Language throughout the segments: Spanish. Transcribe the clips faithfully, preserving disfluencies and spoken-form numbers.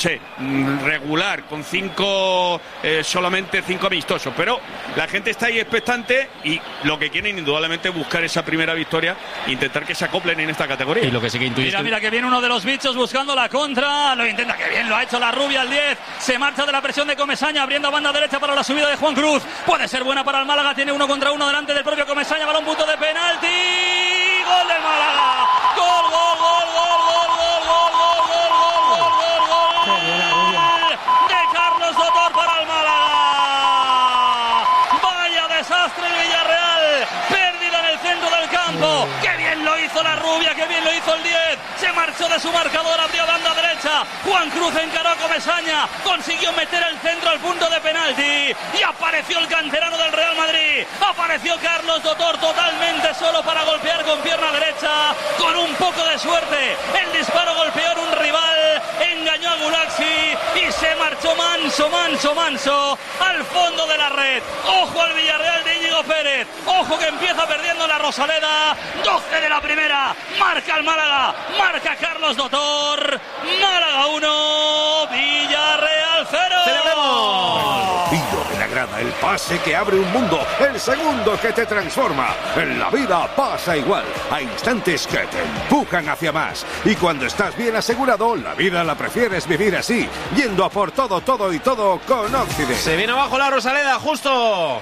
Sí, regular, con cinco, eh, solamente cinco amistosos, pero la gente está ahí expectante y lo que quieren indudablemente es buscar esa primera victoria, intentar que se acoplen en esta categoría. Y lo que sí que intuyiste... Mira, mira que viene uno de los bichos buscando la contra, lo intenta, que bien lo ha hecho la rubia al diez, se marcha de la presión de Comesaña, abriendo a banda derecha para la subida de Juan Cruz, puede ser buena para el Málaga, tiene uno contra uno delante del propio Comesaña, balón punto de penalti, gol del Málaga, gol, gol, gol, gol, gol, gol, gol, gol, gol, gol, gol, de Carlos Dotor para el Málaga. Vaya desastre el Villarreal, pérdida en el centro del campo, qué bien lo hizo la rubia, qué bien lo hizo el diez, se marchó de su marcador, abrió banda derecha, Juan Cruz encaró a Comesaña, consiguió meter el centro al punto de penalti y apareció el canterano del Real Madrid, apareció Carlos Dotor totalmente solo para golpear con pierna derecha, con un poco de suerte, el disparo golpeó en un rival, engañó a Gulaxi y se marchó manso, manso, manso al fondo de la red. Ojo al Villarreal de Íñigo Pérez, ojo que empieza perdiendo la Rosaleda, doce de la primera, marca el Málaga, marca Carlos Dotor, Málaga uno, Villarreal cero. ¡Celebremos! Pillo de la grada, el pase que abre un mundo, el segundo que te transforma. En la vida pasa igual, hay instantes que te empujan hacia más. Y cuando estás bien asegurado, la vida la prefieres vivir así, yendo a por todo, todo y todo con Occident. Se viene abajo la Rosaleda, justo.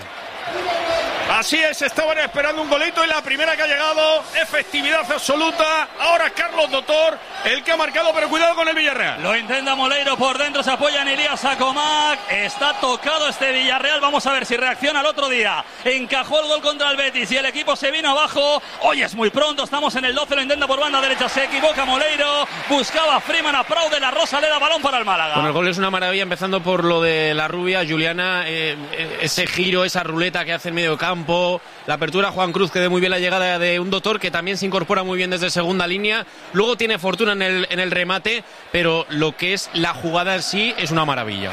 Así es, estaban esperando un golito y la primera que ha llegado, efectividad absoluta. Ahora Carlos Dotor, el que ha marcado, pero cuidado con el Villarreal. Lo intenta Moleiro por dentro, se apoya en Elías Sacomac. Está tocado este Villarreal, vamos a ver si reacciona el otro día. Encajó el gol contra el Betis y el equipo se vino abajo. Hoy es muy pronto, estamos en el doce, lo intenta por banda derecha, se equivoca Moleiro. Buscaba a Freeman, aplaude la Rosaleda, balón para el Málaga. Bueno, el gol es una maravilla, empezando por lo de la rubia, Juliana, eh, ese giro, esa ruleta que hace en medio campo. La apertura Juan Cruz, que ve muy bien la llegada de un Dotor que también se incorpora muy bien desde segunda línea, luego tiene fortuna en el, en el remate, pero lo que es la jugada en sí es una maravilla.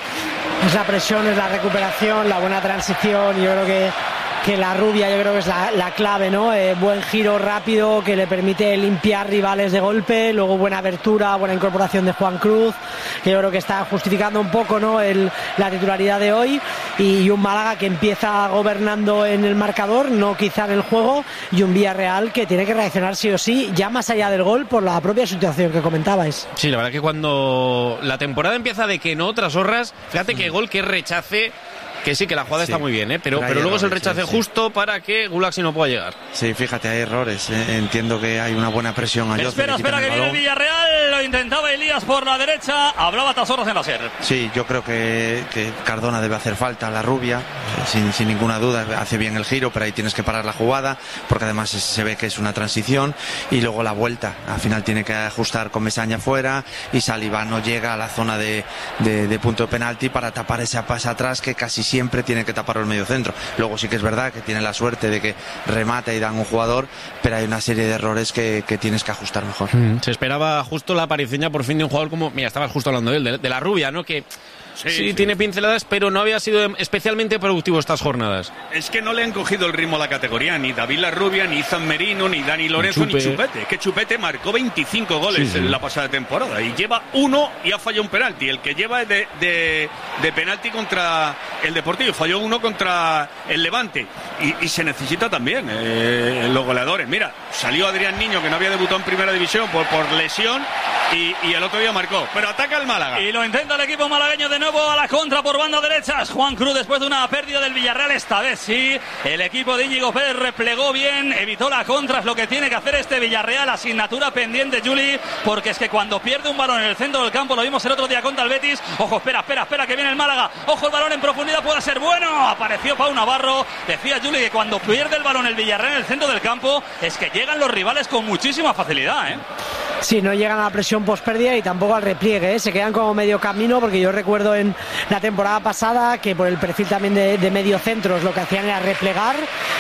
Es la presión, es la recuperación, la buena transición. Yo creo que que la rubia yo creo que es la, la clave, ¿no? Eh, buen giro rápido que le permite limpiar rivales de golpe, luego buena abertura, buena incorporación de Juan Cruz, que yo creo que está justificando un poco, ¿no? El, la titularidad de hoy, y, y un Málaga que empieza gobernando en el marcador, no quizá en el juego, y un Villarreal que tiene que reaccionar sí o sí, ya más allá del gol, por la propia situación que comentabais. Sí, la verdad que cuando la temporada empieza de que no, tras horras, fíjate que gol, que rechace. Que sí, que la jugada sí está muy bien, ¿eh? pero, pero luego errores, es el rechace sí, justo sí. para que Gulaxi no pueda llegar. Sí, fíjate, hay errores. ¿eh? Entiendo que hay una buena presión. A espera, espera, que viene el Villarreal. Lo intentaba Elías por la derecha. Hablaba Tasorras en la SER. Sí, yo creo que, que Cardona debe hacer falta a la rubia. Eh, sin, sin ninguna duda, hace bien el giro, pero ahí tienes que parar la jugada, porque además se ve que es una transición. Y luego la vuelta. Al final tiene que ajustar con Mesaña fuera. Y Saliba no llega a la zona de, de, de punto de penalti para tapar esa pasa atrás que casi siempre tiene que tapar el medio centro. Luego sí que es verdad que tiene la suerte de que remata y dan un jugador, pero hay una serie de errores que, que tienes que ajustar mejor. Mm, se esperaba justo la aparición ya por fin de un jugador como, mira, estabas justo hablando de él, de, de la rubia, ¿no? Que Sí, sí, sí, tiene pinceladas, pero no había sido especialmente productivo estas jornadas. Es que no le han cogido el ritmo a la categoría, ni David Larrubia, ni Izan Merino, ni Dani Lorenzo, Chupe. ni Chupete. Que Chupete marcó veinticinco goles sí, sí. en la pasada temporada y lleva uno y ha fallado un penalti. El que lleva es de, de, de penalti contra el Deportivo, falló uno contra el Levante. Y, y se necesita también eh, los goleadores. Mira, salió Adrián Niño, que no había debutado en primera división por, por lesión, y, y el otro día marcó. Pero ataca el Málaga. Y lo intenta el equipo malagueño de nuevo. A la contra por banda derecha, Juan Cruz después de una pérdida del Villarreal, esta vez sí, el equipo de Íñigo Pérez replegó bien, evitó la contra, es lo que tiene que hacer este Villarreal, asignatura pendiente, Juli, porque es que cuando pierde un balón en el centro del campo, lo vimos el otro día contra el Betis, ojo, espera, espera, espera, que viene el Málaga, ojo, el balón en profundidad puede ser bueno, apareció Pau Navarro, decía Juli que cuando pierde el balón el Villarreal en el centro del campo, es que llegan los rivales con muchísima facilidad, ¿eh? Sí, no llegan a la presión pospérdida y tampoco al repliegue, ¿eh? Se quedan como medio camino, porque yo recuerdo en la temporada pasada que por el perfil también de, de medio centros lo que hacían era replegar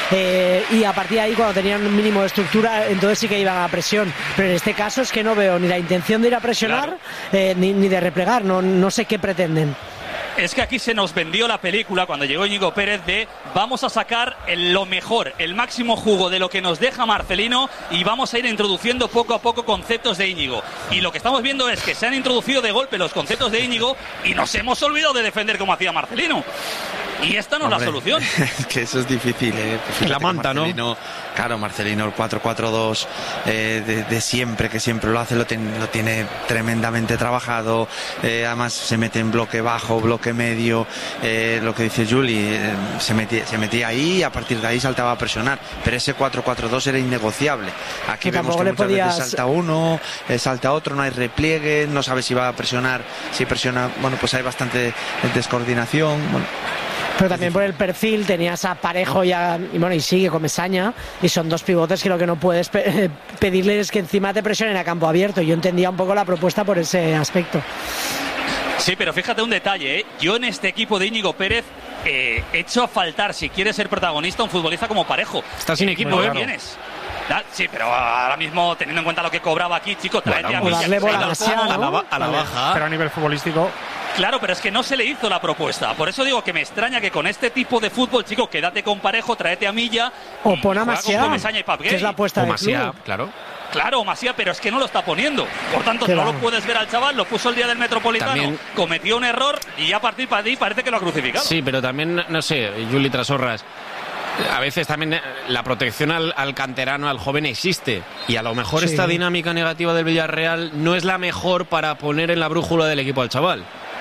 eh, y a partir de ahí cuando tenían un mínimo de estructura entonces sí que iban a la presión, pero en este caso es que no veo ni la intención de ir a presionar claro. eh, ni, ni de replegar, no, no sé qué pretenden. Es que aquí se nos vendió la película cuando llegó Íñigo Pérez de vamos a sacar el, lo mejor, el máximo jugo de lo que nos deja Marcelino y vamos a ir introduciendo poco a poco conceptos de Íñigo. Y lo que estamos viendo es que se han introducido de golpe los conceptos de Íñigo y nos hemos olvidado de defender como hacía Marcelino. Y esta no es la solución. Es que eso es difícil, ¿eh? Pues la manta, ¿no? Claro, Marcelino, el cuatro cuatro dos eh, de, de siempre, que siempre lo hace, lo, ten, lo tiene tremendamente trabajado. Eh, además se mete en bloque bajo, bloque medio. Eh, lo que dice Juli, eh, se, metía, se metía ahí y a partir de ahí saltaba a presionar. Pero ese cuatro cuatro dos era innegociable. Aquí que vemos que muchas podías... veces salta uno, eh, salta otro, no hay repliegue, no sabe si va a presionar, si presiona. Bueno, pues hay bastante descoordinación. Bueno. Pero también por el perfil tenías a Parejo y, a, y bueno y sigue Comesaña y son dos pivotes que lo que no puedes pe pedirles es que encima te presionen a campo abierto. Yo entendía un poco la propuesta por ese aspecto. Sí, pero fíjate un detalle, ¿eh? Yo en este equipo de Íñigo Pérez eh, echo a faltar, si quiere ser protagonista, un futbolista como Parejo. Está sin eh, equipo, ¿no ¿eh? Tienes? Sí, pero ahora mismo, teniendo en cuenta lo que cobraba aquí, chicos, tráete bueno, a Milla. darle bola demasiado, ¿no? a, la, a la baja. Pero a nivel futbolístico... Claro, pero es que no se le hizo la propuesta. Por eso digo que me extraña que con este tipo de fútbol, chicos, quédate con Parejo, tráete a Milla. O pon a Maciá, que es la apuesta de Maciá, claro. Claro, Maciá, pero es que no lo está poniendo. Por tanto, Qué no va. lo puedes ver al chaval, lo puso el día del Metropolitano, También... cometió un error y a partir de ahí parece que lo ha crucificado. Sí, pero también, no sé, Juli Trasorras, a veces también la protección al, al canterano, al joven existe y a lo mejor sí. Esta dinámica negativa del Villarreal no es la mejor para poner en la brújula del equipo al chaval.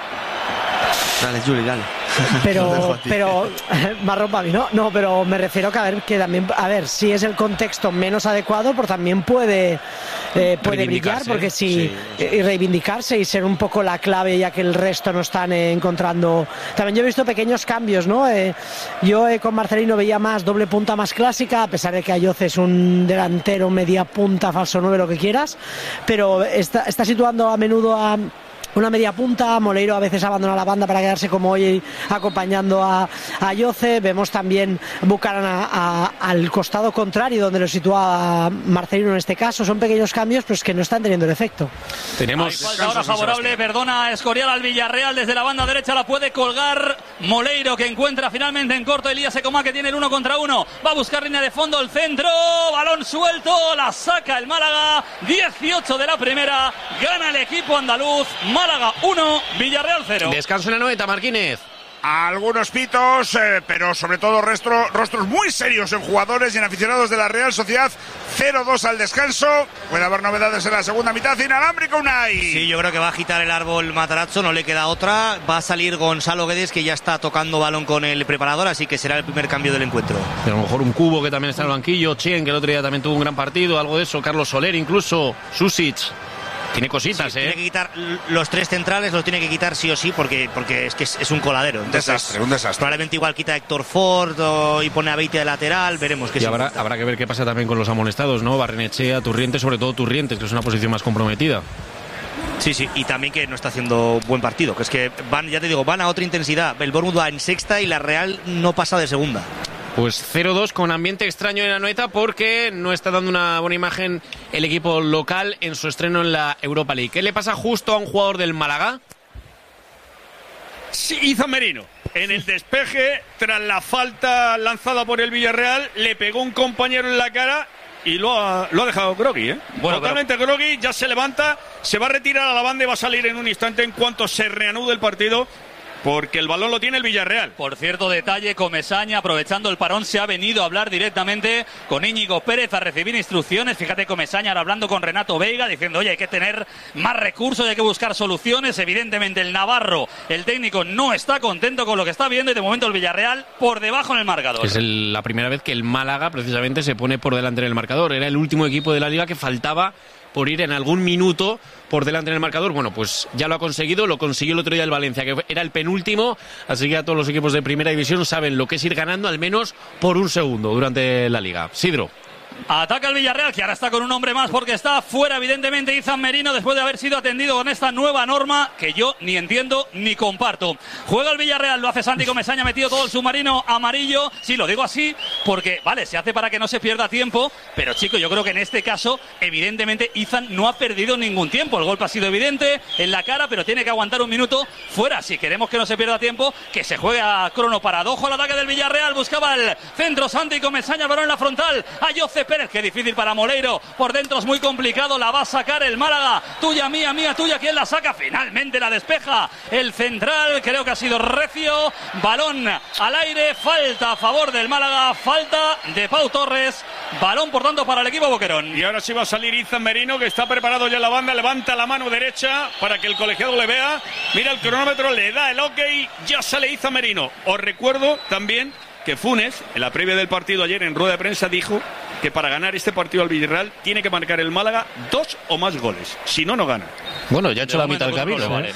Dale, Juli, dale. Pero, pero, marrón para mí, ¿no? No, pero me refiero que a ver, que también, a ver, si es el contexto menos adecuado, pues también puede, eh, puede brillar, porque si, sí, sí. Eh, reivindicarse y ser un poco la clave, ya que el resto no están eh, encontrando. También yo he visto pequeños cambios, ¿no? Eh, yo eh, con Marcelino veía más doble punta más clásica, a pesar de que Ayoce es un delantero, media punta, falso nueve, lo que quieras, pero está, está situando a menudo a una media punta. Moleiro a veces abandona la banda para quedarse como hoy acompañando a Ayoce. Vemos también Bucaran a, a, al costado contrario donde lo sitúa Marcelino en este caso. Son pequeños cambios pero es que no están teniendo el efecto. Tenemos falta ahora favorable, perdona, Escorial al Villarreal desde la banda derecha, la puede colgar Moleiro, que encuentra finalmente en corto Elías Ecomá, que tiene el uno contra uno, va a buscar línea de fondo, el centro, balón suelto, la saca el Málaga. Dieciocho de la primera, gana el equipo andaluz. Málaga uno, Villarreal cero. Descanso en la noveta, Marquínez. Algunos pitos, eh, pero sobre todo rostro, rostros muy serios en jugadores y en aficionados de la Real Sociedad. cero dos al descanso. Puede haber novedades en la segunda mitad. Inalámbrico Unai. Sí, yo creo que va a agitar el árbol Matarazzo, no le queda otra. Va a salir Gonzalo Guedes, que ya está tocando balón con el preparador, así que será el primer cambio del encuentro. Pero a lo mejor un Cubo, que también está en el banquillo, Chien, que el otro día también tuvo un gran partido, algo de eso, Carlos Soler incluso, Susic. Tiene cositas, sí, ¿eh? Tiene que quitar los tres centrales, los tiene que quitar sí o sí, porque, porque es que es, es un coladero. Entonces, un desastre, un desastre. Probablemente igual quita a Héctor Ford o, y pone a Beite de lateral, veremos qué. Y habrá, habrá que ver qué pasa también con los amonestados, ¿no? Barrenechea, Turrientes, sobre todo Turrientes, que es una posición más comprometida. Sí, sí, y también que no está haciendo buen partido, que es que van, ya te digo, van a otra intensidad. El Bournemouth va en sexta y la Real no pasa de segunda. Pues cero dos con ambiente extraño en la Anoeta porque no está dando una buena imagen el equipo local en su estreno en la Europa League. ¿Qué le pasa justo a un jugador del Málaga? Sí, Izan Merino. En el despeje, tras la falta lanzada por el Villarreal, le pegó un compañero en la cara y lo ha, lo ha dejado groggy, ¿eh? Bueno, totalmente pero... groggy, ya se levanta, se va a retirar a la banda y va a salir en un instante en cuanto se reanude el partido. Porque el balón lo tiene el Villarreal. Por cierto, detalle, Comesaña, aprovechando el parón, se ha venido a hablar directamente con Íñigo Pérez a recibir instrucciones. Fíjate, Comesaña ahora hablando con Renato Veiga, diciendo, oye, hay que tener más recursos, hay que buscar soluciones. Evidentemente el Navarro, el técnico, no está contento con lo que está viendo y de momento el Villarreal por debajo en el marcador. Es el, la primera vez que el Málaga precisamente se pone por delante en el marcador. Era el último equipo de la Liga que faltaba por ir en algún minuto por delante en el marcador. Bueno, pues ya lo ha conseguido, lo consiguió el otro día el Valencia, que era el penúltimo, así que a todos los equipos de primera división saben lo que es ir ganando al menos por un segundo durante la Liga. Sidro. Ataca el Villarreal, que ahora está con un hombre más porque está fuera evidentemente Izan Merino después de haber sido atendido con esta nueva norma que yo ni entiendo ni comparto. Juega el Villarreal, lo hace Santi Comesaña, metido todo el submarino amarillo. Sí, lo digo así porque, vale, se hace para que no se pierda tiempo, pero chico, yo creo que en este caso, evidentemente, Izan no ha perdido ningún tiempo. El golpe ha sido evidente en la cara, pero tiene que aguantar un minuto fuera. Si queremos que no se pierda tiempo, que se juegue a crono parado. Ojo al ataque del Villarreal, buscaba el centro Santi Comesaña, el balón en la frontal a Jose Pérez. Qué difícil para Moleiro, por dentro es muy complicado, la va a sacar el Málaga, tuya, mía, mía, tuya, ¿quién la saca? Finalmente la despeja el central, creo que ha sido recio, balón al aire, falta a favor del Málaga, falta de Pau Torres, balón por tanto para el equipo Boquerón. Y ahora sí va a salir Izan Merino, que está preparado ya en la banda, levanta la mano derecha para que el colegiado le vea, mira el cronómetro, le da el ok, ya sale Izan Merino. Os recuerdo también que Funes, en la previa del partido ayer en rueda de prensa, dijo que para ganar este partido al Villarreal tiene que marcar el Málaga dos o más goles, si no, no gana. Bueno, ya ha hecho de la mitad del camino, ¿eh?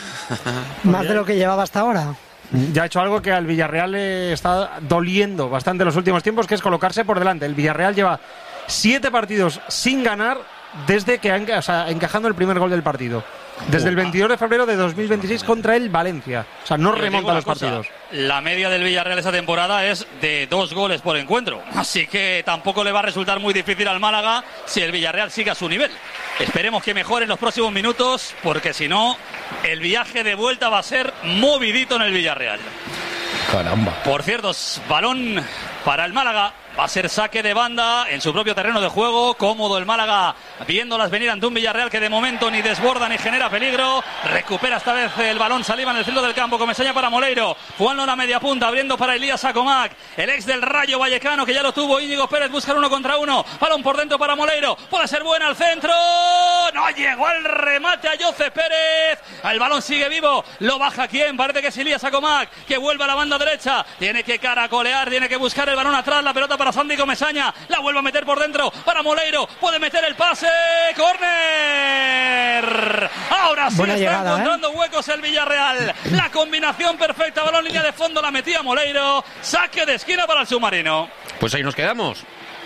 Más de lo que llevaba hasta ahora. Ya ha hecho algo que al Villarreal le está doliendo bastante en los últimos tiempos, que es colocarse por delante. El Villarreal lleva siete partidos sin ganar desde que ha, o sea, encajando el primer gol del partido. Desde el veintidós de febrero de dos mil veintiséis contra el Valencia. O sea, no remonta los cosa, partidos. La media del Villarreal esta temporada es de dos goles por encuentro. Así que tampoco le va a resultar muy difícil al Málaga si el Villarreal sigue a su nivel. Esperemos que mejore en los próximos minutos, porque si no, el viaje de vuelta va a ser movidito en el Villarreal. Caramba. Por cierto, balón para el Málaga. Va a ser saque de banda en su propio terreno de juego. Cómodo el Málaga viéndolas venir ante un Villarreal que de momento ni desborda ni genera peligro. Recupera esta vez el balón Saliba en el centro del campo. Comesaña para Moleiro. Jugando una media punta. Abriendo para Elías Acomac. El ex del Rayo Vallecano que ya lo tuvo. Íñigo Pérez busca uno contra uno. Balón por dentro para Moleiro. Puede ser buena al centro. No llegó el remate a Jose Pérez. El balón sigue vivo. Lo baja quién. Parece que es Elías Acomac que vuelve a la banda derecha. Tiene que caracolear. Tiene que buscar el balón atrás. La pelota para Santi Comesaña, la vuelve a meter por dentro para Moleiro, puede meter el pase, córner. Ahora sí Buena está llegada, encontrando ¿eh? huecos el Villarreal. La combinación perfecta, balón línea de fondo, la metía Moleiro, saque de esquina para el submarino. Pues ahí nos quedamos.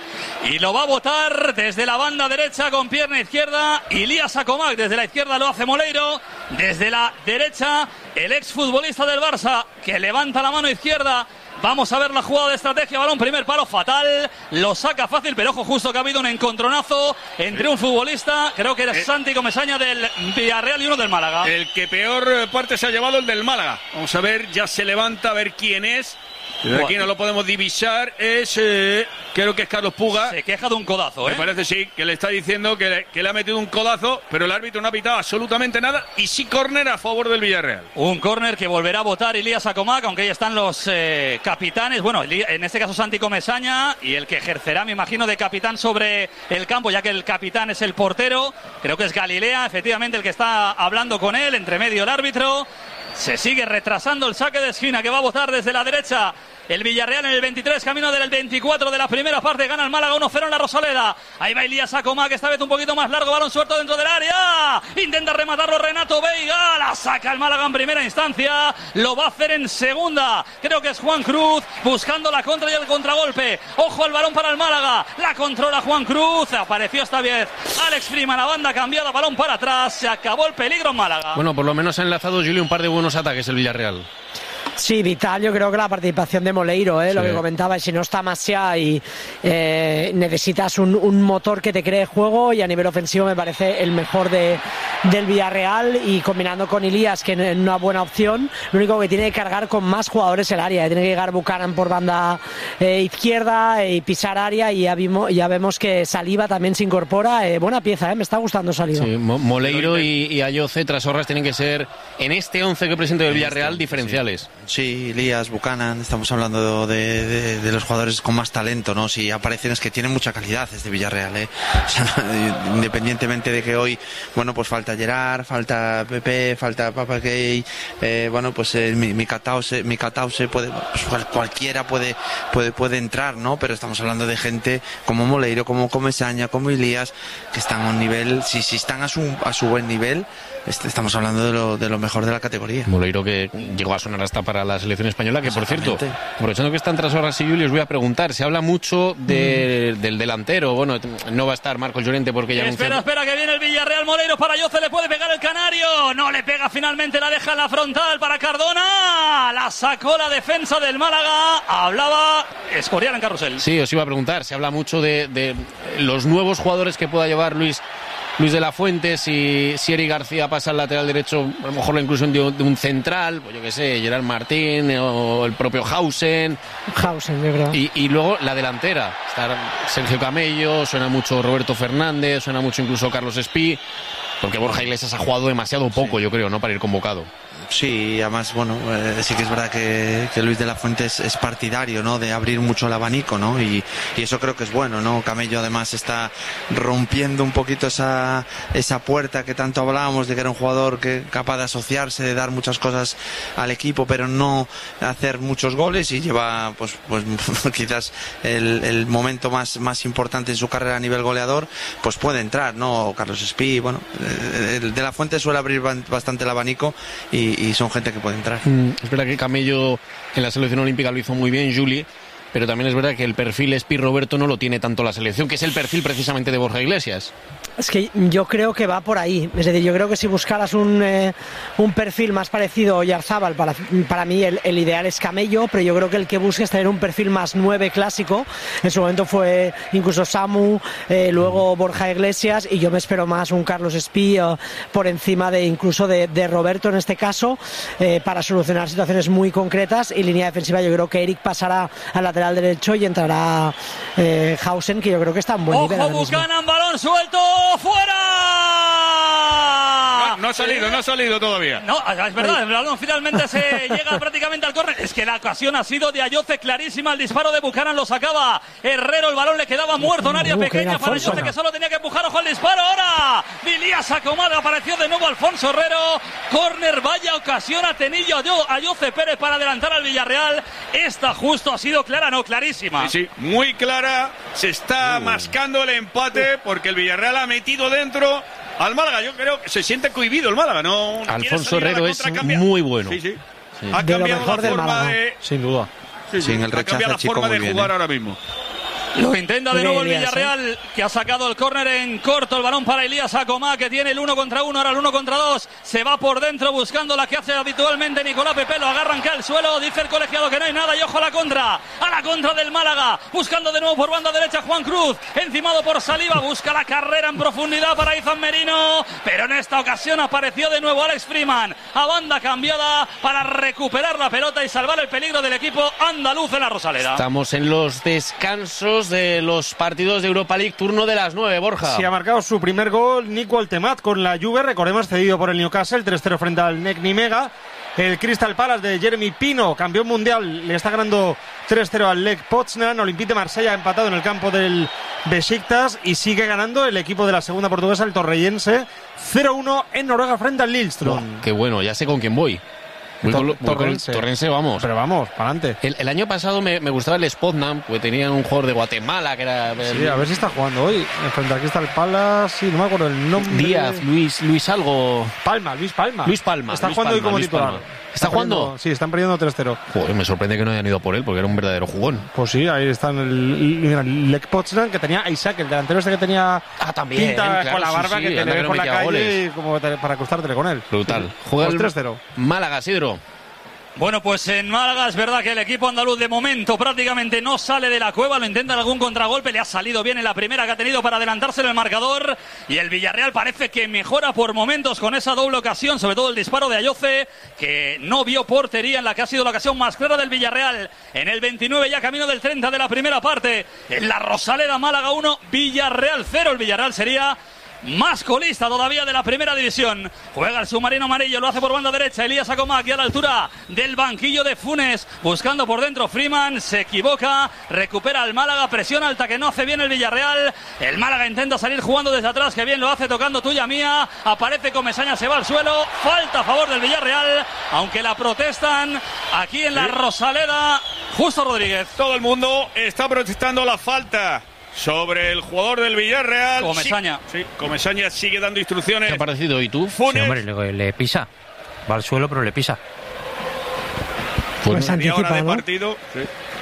Y lo va a botar desde la banda derecha con pierna izquierda Elías Acomac. Desde la izquierda lo hace Moleiro. Desde la derecha el exfutbolista del Barça que levanta la mano izquierda. Vamos a ver la jugada de estrategia. Balón, primer palo, fatal. Lo saca fácil, pero ojo, justo que ha habido un encontronazo entre un futbolista, creo que era Santi Comesaña del Villarreal y uno del Málaga. El que peor parte se ha llevado el del Málaga. Vamos a ver, ya se levanta, a ver quién es. Desde aquí no lo podemos divisar. Es, eh, creo que es Carlos Puga. Se queja de un codazo, ¿eh? Me parece, sí, que le está diciendo que le, que le ha metido un codazo, pero el árbitro no ha pitado absolutamente nada. Y sí, córner a favor del Villarreal. Un córner que volverá a votar Elías Acomac, aunque ahí están los eh, capitanes. Bueno, en este caso Santi Comesaña, y el que ejercerá, me imagino, de capitán sobre el campo, ya que el capitán es el portero. Creo que es Galilea, efectivamente, el que está hablando con él, entre medio el árbitro. Se sigue retrasando el saque de esquina que va a votar desde la derecha el Villarreal en el veintitrés, camino del veinticuatro de la primera parte. Gana el Málaga uno cero en la Rosaleda. Ahí va Elías Acomac, esta vez un poquito más largo, balón suelto dentro del área. Intenta rematarlo Renato Veiga, la saca el Málaga en primera instancia. Lo va a hacer en segunda. Creo que es Juan Cruz buscando la contra y el contragolpe. Ojo al balón para el Málaga. La controla Juan Cruz. Apareció esta vez Alex Freeman, la banda cambiada, balón para atrás. Se acabó el peligro en Málaga. Bueno, por lo menos ha enlazado Julio un par de buenos ataques el Villarreal. Sí, vital, yo creo que la participación de Moleiro, ¿eh? Sí. Lo que comentaba, si no está Masia y eh, necesitas un, un motor que te cree juego, y a nivel ofensivo me parece el mejor de, del Villarreal, y combinando con Elías, que es una buena opción. Lo único que tiene que cargar con más jugadores el área, tiene que llegar Buchanan por banda eh, izquierda y pisar área, y ya, vimos, ya vemos que Saliba también se incorpora. Eh, buena pieza, ¿eh? Me está gustando Saliba. Sí, Moleiro y, y Ayoce, Trasorras, tienen que ser en este once que presenta el Villarreal diferenciales. Sí. Sí, Elías, Buchanan, estamos hablando de, de, de los jugadores con más talento, ¿no? Si aparecen es que tienen mucha calidad este Villarreal, ¿eh? O sea, independientemente de que hoy, bueno, pues falta Gerard, falta Pepe, falta Papa Gay, eh, bueno, pues eh, mi, mi Catause, mi Catause puede, pues, cualquiera puede, puede, puede entrar, ¿no? Pero estamos hablando de gente como Moleiro, como Comesaña, como Elías, que están a un nivel, si, si están a su, a su buen nivel, estamos hablando de lo, de lo mejor de la categoría. Moleiro, que llegó a sonar hasta para la selección española, que por cierto, aprovechando que están tras horas y Julio, os voy a preguntar, se habla mucho de, mm. del delantero, bueno, no va a estar Marcos Llorente porque ya... Espera, anunciado... espera, que viene el Villarreal. Moleiro para Ayoce, le puede pegar el canario, no le pega, finalmente la deja en la frontal para Cardona, la sacó la defensa del Málaga, hablaba Escorial en carrusel. Sí, os iba a preguntar, se habla mucho de, de los nuevos jugadores que pueda llevar Luis Luis de la Fuente, si, si Eric García pasa al lateral derecho, a lo mejor la inclusión de, de un central, pues yo qué sé, Gerard Martín o el propio Hausen. Hausen, yo creo. Y, y luego la delantera, está Sergio Camello, suena mucho Roberto Fernández, suena mucho incluso Carlos Espí, porque Borja Iglesias ha jugado demasiado poco, sí. yo creo, ¿no?, para ir convocado. Sí, además, bueno, eh, sí que es verdad que, que Luis de la Fuente es, es partidario, ¿no?, de abrir mucho el abanico, ¿no?, y, y eso creo que es bueno, ¿no? Camello además está rompiendo un poquito esa, esa puerta que tanto hablábamos de que era un jugador que capaz de asociarse, de dar muchas cosas al equipo, pero no hacer muchos goles, y lleva, pues, pues quizás el, el momento más, más importante en su carrera a nivel goleador, pues puede entrar, ¿no? Carlos Espí, bueno, el de la Fuente suele abrir bastante el abanico y y son gente que puede entrar. Mm, es verdad que Camello en la selección olímpica lo hizo muy bien, Juli, pero también es verdad que el perfil Espí Roberto no lo tiene tanto la selección, que es el perfil precisamente de Borja Iglesias. Es que yo creo que va por ahí. Es decir, yo creo que si buscaras un, eh, un perfil más parecido a Oyarzábal, para, para mí el, el ideal es Camello, pero yo creo que el que busque es tener un perfil más nueve clásico. En su momento fue incluso Samu, eh, luego Borja Iglesias, y yo me espero más un Carlos Espí eh, por encima de incluso de, de Roberto en este caso, eh, para solucionar situaciones muy concretas. Y línea defensiva, yo creo que Eric pasará al lateral derecho y entrará eh, Hausen, que yo creo que está en buen nivel. ¡Ojo, Buchanan, balón suelto! ¡Fuera! No, no ha salido, no ha salido todavía. No, es verdad, el balón finalmente se llega prácticamente al córner. Es que la ocasión ha sido de Ayoce, clarísima. El disparo de Buchanan lo sacaba Herrero, el balón le quedaba muerto en área pequeña para Ayoce, que solo tenía que empujar. Ojo al disparo ahora. Dilías Acomal, apareció de nuevo Alfonso Herrero. Córner, vaya ocasión ha tenido Ayoce Pérez para adelantar al Villarreal. Esta justo ha sido clara, no, clarísima. Sí, sí, muy clara. Se está uh. mascando el empate porque el Villarreal ha metido dentro al Málaga. Yo creo que se siente cohibido el Málaga, ¿no? Alfonso Herrero es muy bueno. Sí, sí. sí. Ha de cambiado lo mejor la del forma Málaga. de... Sin duda. Sí, sí. Sin el rechazo, ha cambiado la chico, forma muy de bien, jugar ¿eh? ahora mismo. Lo intenta de nuevo el Elías, Villarreal, ¿eh? que ha sacado el córner en corto. El balón para Elías Acomá, que tiene el uno contra uno, ahora el uno contra dos. Se va por dentro buscando la que hace habitualmente Nicolás Pepe. Lo agarran que al suelo. Dice el colegiado que no hay nada. Y ojo a la contra. A la contra del Málaga. Buscando de nuevo por banda derecha Juan Cruz. Encimado por Saliba. Busca la carrera en profundidad para Izan Merino. Pero en esta ocasión apareció de nuevo Alex Freeman. A banda cambiada para recuperar la pelota y salvar el peligro del equipo andaluz en la Rosaleda. Estamos en los descansos de los partidos de Europa League, turno de las nueve, Borja. Sí, ha marcado su primer gol Nico Altemat con la Juve, recordemos, cedido por el Newcastle, tres cero frente al N E C Nimega. El Crystal Palace de Jeremy Pino, campeón mundial, le está ganando tres cero al Lech Poznan. Olympique de Marsella ha empatado en el campo del Besiktas y sigue ganando el equipo de la segunda portuguesa, el Torreyense, cero uno en Noruega frente al Lillestrøm. Oh, qué bueno, ya sé con quién voy. Muy Tor- con, muy Torrense. con Torrense, vamos. Pero vamos, para adelante. El, el año pasado me, me gustaba el Spotnam, porque tenían un jugador de Guatemala que era... Sí, a ver si está jugando hoy. Frente al Crystal Palace, sí, no me acuerdo el nombre. Díaz, Luis, Luis algo... Palma, Luis Palma. Luis Palma. Está Luis jugando Palma, hoy como Luis titular. Palma. ¿Está jugando? Sí, están perdiendo tres cero. Joder, me sorprende que no hayan ido por él, porque era un verdadero jugón. Pues sí, ahí está en el, el Lech Poznan, que tenía a Isaac, el delantero este que tenía ah, también, pinta claro, con la barba, sí, sí, que te anda le que ve no por la metía calle goles. y como te, para acostártele con él. Brutal. Juega Pues el tres cero. Málaga, Sidro. Bueno, pues en Málaga es verdad que el equipo andaluz de momento prácticamente no sale de la cueva, lo intenta en algún contragolpe, le ha salido bien en la primera que ha tenido para adelantarse en el marcador, y el Villarreal parece que mejora por momentos con esa doble ocasión, sobre todo el disparo de Ayoce, que no vio portería en la que ha sido la ocasión más clara del Villarreal. En el veintinueve, ya camino del treinta de la primera parte, en la Rosaleda, Málaga uno, Villarreal cero. El Villarreal sería más colista todavía de la primera división. Juega el submarino amarillo, lo hace por banda derecha Elías Acomá, aquí a la altura del banquillo de Funes, buscando por dentro Freeman, se equivoca, recupera el Málaga, presión alta que no hace bien el Villarreal. El Málaga intenta salir jugando desde atrás, que bien lo hace, tocando tuya mía, aparece Comesaña, se va al suelo, falta a favor del Villarreal, aunque la protestan aquí en la Rosaleda. Justo Rodríguez. Todo el mundo está protestando la falta sobre el jugador del Villarreal. Comesaña. Sí, sí, Comesaña sigue dando instrucciones. ¿Qué ha parecido? ¿Y tú? Funes. Sí, hombre, le, le pisa. Va al suelo, pero le pisa. Pues, Pues no, Media hora anticipa, de ¿no? partido. Sí.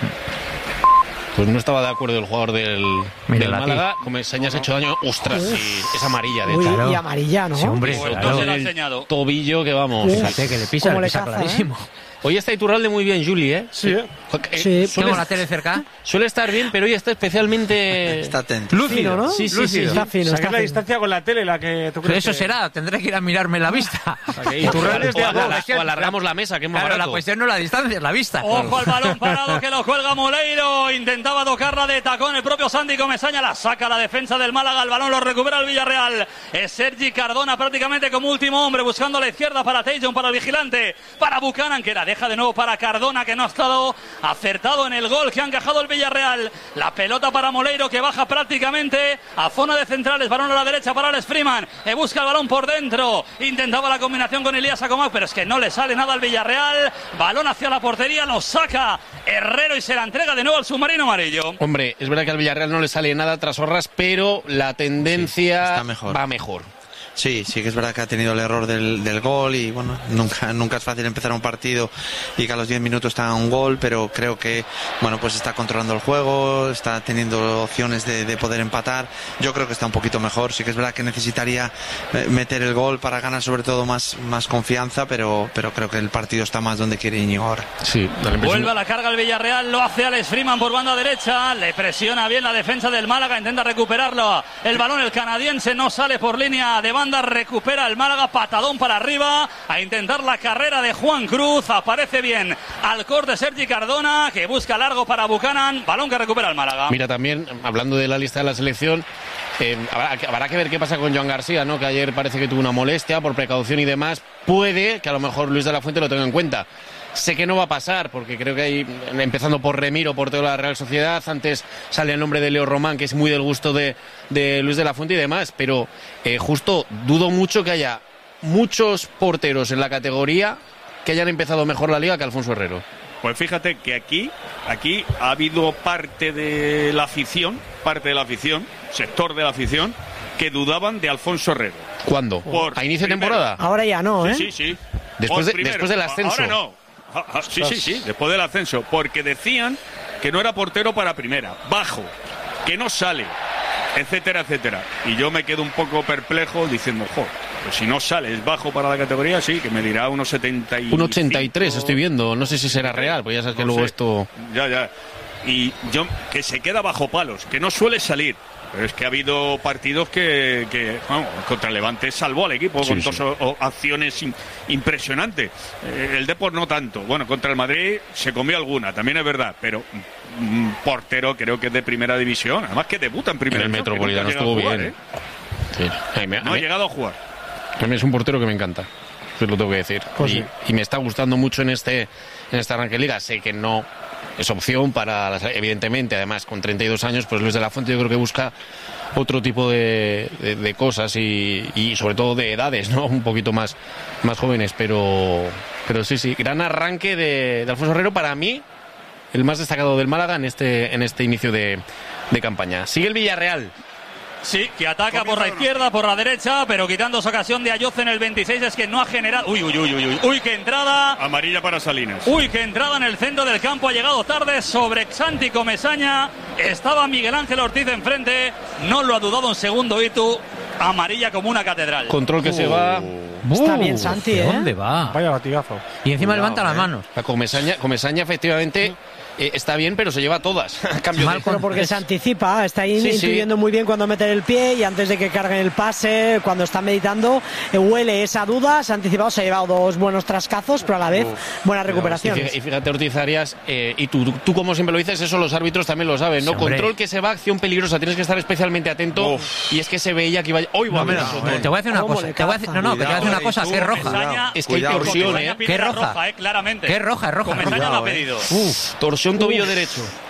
pues no estaba de acuerdo el jugador del, Mira, del la Málaga. Comesaña se ha hecho daño. Ostras, sí, es amarilla, de Uy, hecho. Claro. y amarilla, ¿no? Sí, hombre, Pues claro. no se la ha El enseñado. tobillo que vamos. Uf. Fíjate que le pisa, Cómo le le pisa caza, clarísimo. Hoy está Iturralde muy bien, Juli, ¿eh? Sí, ¿eh? Eh, Sí, suele, Tengo la tele cerca. suele estar bien, pero hoy está especialmente... Está atento. Fino, ¿no? Sí, sí, Lúcido. sí. Está fino, Saqué está la fino. distancia con la tele, la que tú Pero crees eso que- será, tendré que ir a mirarme la vista. Iturralde es de o, a dos. alarga- o alargamos la mesa, que es más Claro, la barato. cuestión no es la distancia, es la vista. Ojo al balón parado que lo cuelga Moleiro. Intentaba tocarla de tacón el propio Santi Comesaña. La saca la defensa del Málaga. El balón lo recupera el Villarreal. Es Sergi Cardona prácticamente como último hombre. Buscando a la izquierda para Tajon, para el vigilante. Para Buchanan, que la deja de nuevo para Cardona, que no ha estado acertado en el gol que ha encajado el Villarreal. La pelota para Moleiro, que baja prácticamente a zona de centrales. Balón a la derecha para Alex Freeman. Eh, busca el balón por dentro. Intentaba la combinación con Elías Acomac, pero es que no le sale nada al Villarreal. Balón hacia la portería, lo saca Herrero y se la entrega de nuevo al submarino amarillo. Hombre, es verdad que al Villarreal no le sale nada tras Horras, pero la tendencia Sí, está mejor. va mejor. Sí, sí que es verdad que ha tenido el error del, del gol y bueno, nunca, nunca es fácil empezar un partido y que a los diez minutos está un gol, pero creo que bueno, pues está controlando el juego, está teniendo opciones de, de poder empatar. Yo creo que está un poquito mejor, sí que es verdad que necesitaría eh, meter el gol para ganar sobre todo más, más confianza, pero, pero creo que el partido está más donde quiere Íñigo ahora. Sí, da la impresión- Vuelve a la carga el Villarreal, lo hace Alex Freeman por banda derecha, le presiona bien la defensa del Málaga, intenta recuperarlo. El balón, el canadiense, no sale por línea de banda, recupera el Málaga, patadón para arriba, a intentar la carrera de Juan Cruz, aparece bien al corte Sergi Cardona, que busca largo para Buchanan, balón que recupera el Málaga. Mira, también, hablando de la lista de la selección, eh, habrá, que- habrá que ver qué pasa con Joan García, ¿no? Que ayer parece que tuvo una molestia por precaución y demás. Puede que a lo mejor Luis de la Fuente lo tenga en cuenta. Sé que no va a pasar, porque creo que hay, empezando por Remiro, portero de la Real Sociedad, antes sale el nombre de Leo Román, que es muy del gusto de, de Luis de la Fuente y demás, pero eh, justo dudo mucho que haya muchos porteros en la categoría que hayan empezado mejor la liga que Alfonso Herrero. Pues fíjate que aquí, aquí ha habido parte de la afición, parte de la afición, sector de la afición, que dudaban de Alfonso Herrero. ¿Cuándo? Por ¿A inicio de primero. temporada? Ahora ya no, ¿eh? Sí, sí, sí. Después Por de- primero. después del ascenso. Ahora no. Ah, ah, sí, sí, sí, después del ascenso. Porque decían que no era portero para primera, bajo, que no sale, etcétera, etcétera. Y yo me quedo un poco perplejo diciendo, jo, pues si no sale, es bajo para la categoría, sí, que me dirá unos setenta y Un ochenta y tres estoy viendo, no sé si será real, pues ya sabes que No luego sé. esto... Ya, ya. Y yo, que se queda bajo palos, que no suele salir. Pero es que ha habido partidos que, que bueno, contra el Levante salvó al equipo Sí, con sí. dos o- o acciones in- impresionantes. Eh, el Depor no tanto. Bueno, contra el Madrid se comió alguna, también es verdad. Pero mm, portero creo que es de primera división. Además que debuta en primera En el división, que Metropolitano nunca ha llegado estuvo a bien. jugar, Sí. A mí me- ¿eh? a No ha mí- llegado a jugar. a mí es un portero que me encanta, eso lo tengo que decir. Pues y, sí. y me está gustando mucho en este en esta arranque de liga. Sé que no es opción para, las- evidentemente, además con treinta y dos años, pues Luis de la Fuente yo creo que busca otro tipo de, de- de cosas y, y sobre todo de edades, ¿no? Un poquito más, más jóvenes, pero, pero sí, sí, gran arranque de, de Alfonso Herrero, para mí, el más destacado del Málaga en este, en este inicio de, de campaña. Sigue el Villarreal. Sí, que ataca Comienza por la o no. izquierda, por la derecha, pero quitando esa ocasión de Ayoce en el veintiséis, es que no ha generado... Uy, uy, uy, uy, uy, uy, qué entrada... Amarilla para Salinas. Uy, qué entrada en el centro del campo, ha llegado tarde sobre Santi Comesaña, estaba Miguel Ángel Ortiz enfrente, no lo ha dudado un segundo Itu, amarilla como una catedral. Control que se va. Está Uh, bien Santi, ¿de ¿eh? ¿Dónde va? Vaya batigazo. Y encima Cuidado, levanta las eh. manos. La Comesaña, Comesaña efectivamente eh, está bien, pero se lleva todas. A cambio Mal de... Pero porque se anticipa, está ahí Sí, sí. intuyendo muy bien cuando meter el pie y antes de que carguen el pase, cuando está meditando, eh, huele esa duda, se ha anticipado, se ha llevado dos buenos trascazos, pero a la vez buenas Y recuperaciones. fíjate, y fíjate, Ortiz Arias, eh, y tú, tú, tú como siempre lo dices, eso los árbitros también lo saben, ¿no? Sí, hombre. Control que se va, acción peligrosa, tienes que estar especialmente atento. Y es que se veía que iba... Hoy va a haber Te voy a decir una ¿Cómo cosa. le Te voy a decir, no, caza? no, que te voy a decir una cosa, que es roja. Comesaña- Es que hay Cuidado, torsión, Comesaña ¿eh? pide ¿Qué la roja? eh, claramente. ¿Qué roja? Es roja. Comesaña Cuidado, la ha eh. pedido. Uf, Torsión tobillo derecho.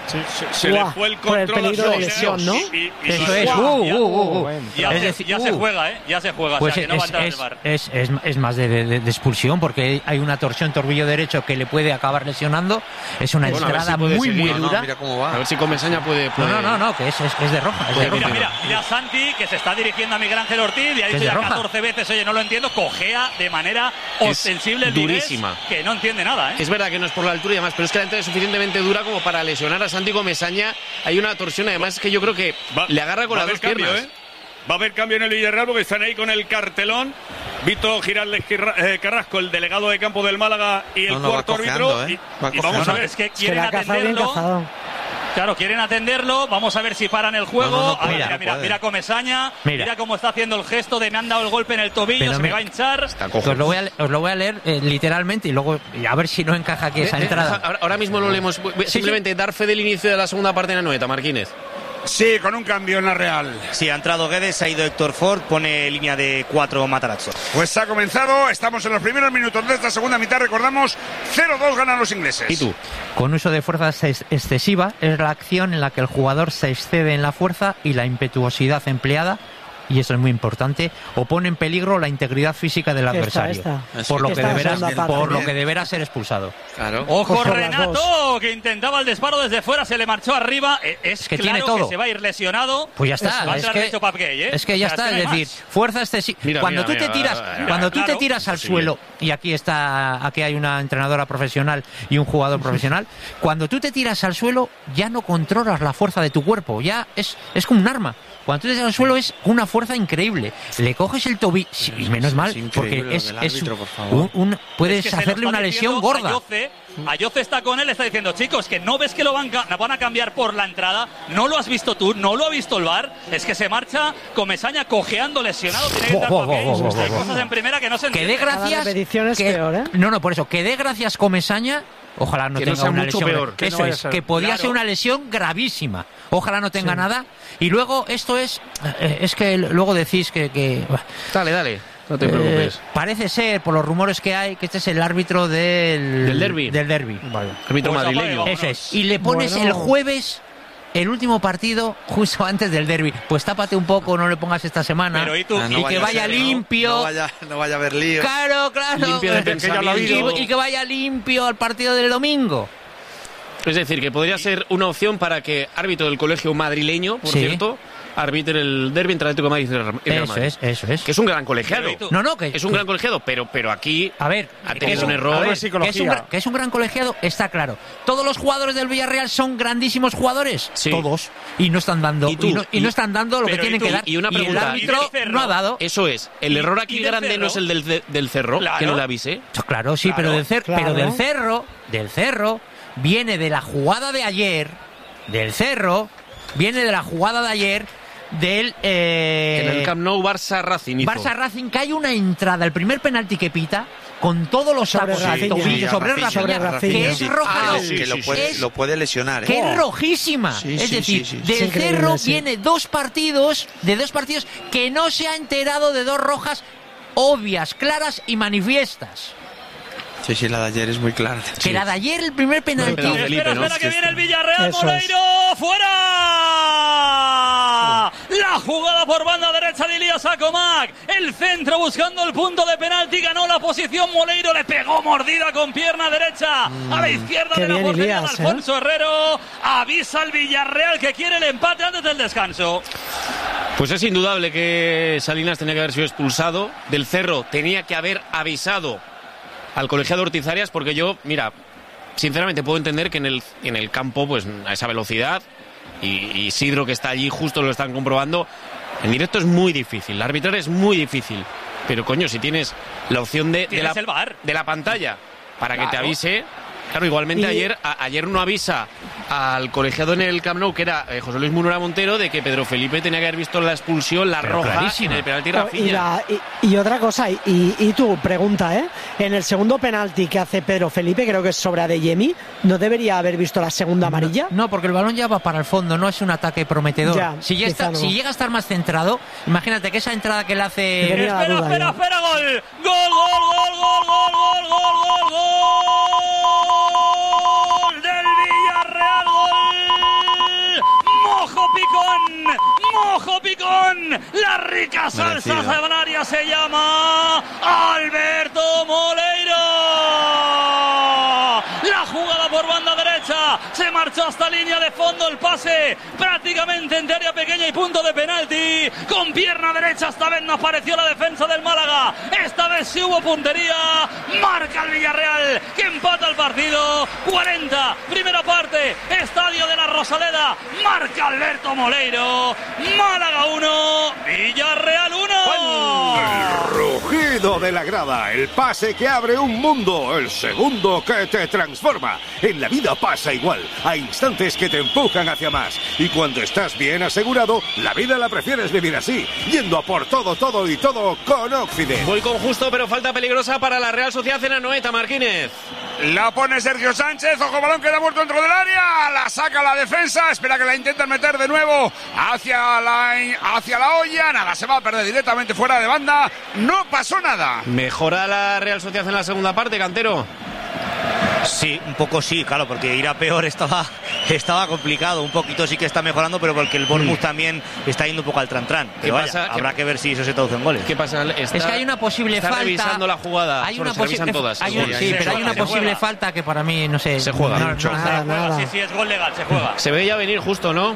Sí, se, se le fue el por el control peligro a de su lesión, ¿no? y- y- y- Eso es. Ya, Uh, uh, ya, uh, uh. Ya, Es se, decir, ya uh. se juega, ¿eh? Ya se juega. Pues o sea, que no va a es, entrar es, el V A R. es, es, es más de, de- de expulsión porque hay una torsión tobillo derecho que le puede acabar lesionando. Es una Bueno, a ver entrada si puede muy, seguir. muy No, no, dura. Mira cómo va. A ver si Comesaña puede... No, puede- no, no, no, que es, es, es de roja. Es de Mira, roja. mira, mira a Santi, que se está dirigiendo a Miguel Ángel Ortiz, le ha Que dicho es de ya roja. catorce veces, oye, no lo entiendo, cojea de manera Es ostensible el Vigués, durísima. que no entiende nada, ¿eh? Es verdad que no es por la altura y demás, pero es que la entrada es suficientemente dura como para lesionar a Santi Comesaña. Hay una torsión, además, que yo creo que Va- le agarra con va a las haber dos cambio, piernas. ¿eh? Va a haber cambio en el Villarreal porque están ahí con el cartelón. Vito Giraldez Quirra- eh, Carrasco, el delegado de campo del Málaga y el No, no, va cuarto árbitro. cojeando, ¿eh? Y- Va y, vamos cojeando. a ver. Es que Es que quieren la caza bien atenderlo. cazado. Claro, quieren atenderlo. Vamos a ver si paran el juego. No, no, no A ver, puede, mira, no mira, puede. mira Comesaña. Mira. Mira. cómo está haciendo el gesto de me han dado el golpe en el tobillo, Pero se me mira, va a hinchar. Os lo voy a, os lo voy a leer eh, literalmente y luego y a ver si no encaja aquí esa Eh, eh, entrada. ahora, ahora mismo lo leemos. Simplemente dar fe del inicio de la segunda parte en la noeta, Marquínez. Sí, con un cambio en la Real. Sí, ha entrado Guedes, ha ido Héctor Ford, pone línea de cuatro Matarazzo. Pues ha comenzado, estamos en los primeros minutos de esta segunda mitad, recordamos, cero dos ganan los ingleses. ¿Y tú? Con uso de fuerza ex- excesiva es la acción en la que el jugador se excede en la fuerza y la impetuosidad empleada, y eso es muy importante, o pone en peligro la integridad física del Esta, adversario, esta. por lo Esta que es la deberá segunda parte. por lo que deberá ser expulsado. Claro. Ojo Ojo, las Renato, dos. que intentaba el disparo desde fuera, se le marchó arriba. Eh, Es que claro tiene todo. que se va a ir lesionado. Pues ya está, Va a es entrar que, derecho Pap Gay, ¿eh? es que ya O sea, está, que es no hay decir, más. fuerza excesiva. Mira, Cuando mira, tú te mira, tiras, mira, mira, cuando tú claro. te tiras al Sí. suelo, y aquí está, aquí hay una entrenadora profesional y un jugador profesional, cuando tú te tiras al suelo ya no controlas la fuerza de tu cuerpo, ya es, es como un arma. Cuando tú te tiras al suelo es una fuerza increíble. Le coges el tobillo, sí, y menos es mal, increíble porque lo es, del es árbitro, un- por favor. un- un- puedes Es que se lo hacerle está una lesión diciendo gorda. Ayoce, Ayoce está con él, está diciendo, chicos, que no ves que lo van, ca- van a cambiar por la entrada, no lo has visto tú, no lo ha visto el V A R, es que se marcha Comesaña cojeando, lesionado, tiene que entrar Bo, Pap bo, Gay. bo, bo, bo, Hay bo. cosas en primera que no se Que entienden. dé gracias. Cada repetición es que- peor, ¿eh? No, no, por eso, que dé gracias Comesaña. Ojalá no Que no tenga sea una mucho lesión. peor. Que Eso no vaya es, a ser. que podía Claro. ser una lesión gravísima. Ojalá no tenga nada. Y luego, esto es. eh, Es que luego decís que. que Dale, dale. No te eh, preocupes. parece ser, por los rumores que hay, que este es el árbitro del. Del derbi. Del derbi. Árbitro Pues madrileño. apague, Eso es. Y le pones Bueno. el jueves. El último partido justo antes del derbi. Pues tápate un poco, no le pongas esta semana. Pero ¿y tú? Ah, no y que a vaya ser, ¿no? limpio. No vaya, no vaya a haber lío. Claro, claro. Limpio de Eh, pensamiento. y, y que vaya limpio al partido del domingo. Es decir, que podría ser una opción para que árbitro del colegio madrileño, por Sí. cierto, arbitre el derbi entre Atlético de Madrid y Real Real Eso Madrid. es, eso es. Que es un gran colegiado. Pero ¿y tú? No, no, que Es un gran colegiado, pero, pero aquí A ver, ha que tenido es un un- error. a ver, que psicología. es, un, gran- que es un gran colegiado, está claro. ¿Todos los jugadores del Villarreal son grandísimos jugadores? Sí. Todos. Y no están dando, ¿Y tú? y no, y no Y- están dando lo que pero ¿y tienen tú? que dar. Y una el pregunta. árbitro ¿Y del Cerro? no ha dado. Eso es. El ¿Y- error y aquí del grande Cerro? no es el del, de- del cerro, Claro. que no le avise. Claro, sí, Claro, pero del cer- claro. pero del cerro, del cerro, viene de la jugada de ayer, del cerro, viene de la jugada de ayer del eh, En el Camp Nou Barça Racing hizo. Barça Racing, que hay una entrada, el primer penalti que pita, con todos los Sobre tacos al Rafinha. tobillo, Sí, sobre Rafinha, Rafinha, Rafinha. que es Sí. roja. Ah, sí, que sí, lo, sí. puede, Es- lo puede lesionar, ¿eh? que es rojísima. Sí, es sí, decir, sí, sí. del Es increíble, cerro sí. viene dos partidos, de dos partidos que no se ha enterado de dos rojas obvias, claras y manifiestas. Sí, sí, la de ayer es muy clara. Que la de ayer, el primer penalti. Pero Felipe, espera, ¿no? espera, que viene el Villarreal, Eso Moleiro, fuera. La jugada por banda derecha de Ilías Acomac. El centro buscando el punto de penalti, ganó la posición Moleiro, le pegó mordida con pierna derecha a la izquierda Qué de la bien, portería de Ilías, ¿eh? Alfonso Herrero. Avisa al Villarreal que quiere el empate antes del descanso. Pues es indudable que Salinas tenía que haber sido expulsado. Del Cerro tenía que haber avisado al colegiado Ortiz Arias, porque yo, mira, sinceramente puedo entender que en el, en el campo, pues a esa velocidad, y, y Isidro que está allí justo lo están comprobando, en directo es muy difícil, arbitrar es muy difícil. Pero coño, si tienes la opción de, de, Tienes la, el V A R. de la pantalla para que te Claro. avise. Claro, igualmente Y- ayer a- ayer no avisa al colegiado en el Camp Nou, que era eh, José Luis Munura Montero, de que Pedro Felipe tenía que haber visto la expulsión, la Pero roja, clarísima. en el penalti Oh, y, Rafinha. la- y- y otra cosa, y, y tú, pregunta, ¿eh? En el segundo penalti que hace Pedro Felipe, creo que es sobre Adeyemi, ¿no debería haber visto la segunda amarilla? No, porque el balón ya va para el fondo, no es un ataque prometedor. Ya, si, ya quizá está- no. si llega a estar más centrado, imagínate que esa entrada que le hace... Tenía la Espera, duda espera, yo. espera, gol. Gol, gol, gol, gol, gol, gol, gol, gol, gol. Del Villarreal, gol La rica salsa sabanaria se llama Alberto Moleiro. La jugada por banda derecha, se marchó hasta línea de fondo, el pase prácticamente en área pequeña y punto de penalti. Con pierna derecha esta vez no apareció la defensa del Málaga. Esta vez sí hubo puntería. Marca el Villarreal, que empata el partido. cuarenta, primera parte, Estadio de la Rosaleda. Marca Alberto Moleiro. Málaga uno, Villarreal uno. El rugido de la grada, el pase que abre un mundo, el segundo que te transforma. En la vida pasa igual, hay instantes que te empujan hacia más. Y cuando estás bien asegurado, la vida la prefieres vivir así, yendo a por todo, todo y todo con Occident. Voy con justo, pero falta peligrosa para la Real Sociedad en Anoeta, Marquínez. La pone Sergio Sánchez, ojo, balón queda muerto dentro del área, la saca la defensa, espera que la intenten meter de nuevo hacia la, hacia la olla, nada, se va a perder directamente fuera de banda, no pasó nada. ¿Mejora la Real Sociedad en la segunda parte, Cantero? Sí, un poco sí, claro, porque ir a peor estaba, estaba complicado. Un poquito sí que está mejorando, pero porque el Bournemouth mm. también está yendo un poco al tran-tran. Pero vaya, pasa? habrá que ver si eso se traduce en goles. ¿Qué pasa? Está, es que hay una posible está falta. revisando la jugada. Hay una se revisan todas. Hay un, sí, sí, pero hay una posible juega. falta que para mí, no sé. Se juega. No, no, no, nada, nada. Sí, sí, es gol legal, se juega. Se veía venir justo, ¿no?